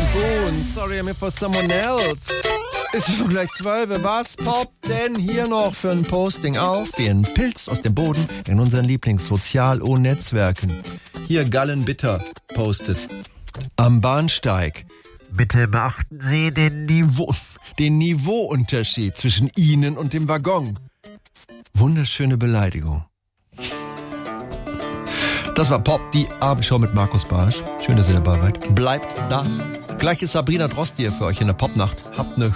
Boone, sorry I'm here for someone else. Ist schon gleich 12. Was poppt denn hier noch für ein Posting auf? Wie ein Pilz aus dem Boden in unseren Lieblings-Sozial-O-Netzwerken. Hier Gallenbitter postet. Am Bahnsteig. Bitte beachten Sie den Niveauunterschied zwischen Ihnen und dem Waggon. Wunderschöne Beleidigung. Das war Pop, die Abendshow mit Markus Barsch. Schöne Silberarbeit. Bleibt da. Gleich ist Sabrina Drost hier für euch in der Popnacht. Habt eine